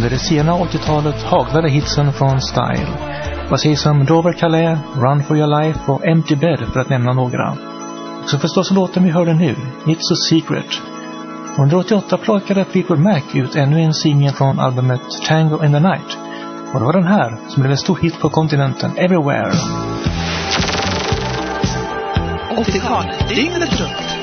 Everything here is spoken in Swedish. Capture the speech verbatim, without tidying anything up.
under det sena åttiotalet haglade hitsen från Style. Vad sägs om Dover Calais, Run for Your Life och Empty Bed för att nämna några. Så förstås låten vi hörde nu, It's a Secret. Under åttioåtta plockade Fleetwood Mac ut ännu en singel från albumet Tango in the Night. Och det var den här som blev en stor hit på kontinenten, Everywhere. åttiotalet, dygnet runt.